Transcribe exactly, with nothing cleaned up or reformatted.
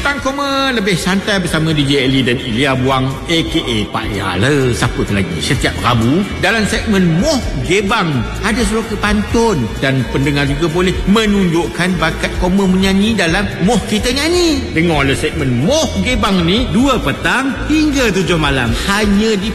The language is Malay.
Petang Koma lebih santai bersama D J Eli dan Ilya Buang A K A Pak Yala. Siapa tu lagi? Setiap Rabu dalam segmen Moh Gebang ada seloka pantun dan pendengar juga boleh menunjukkan bakat Koma menyanyi dalam Moh Kita Nyanyi. Dengarlah segmen Moh Gebang ni dua petang hingga tujuh malam hanya di